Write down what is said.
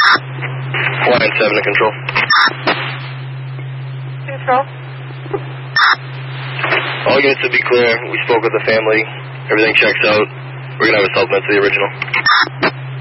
Line 7 to control. Control. All units to be clear. We spoke with the family. Everything checks out. We're going to have a supplement to the original.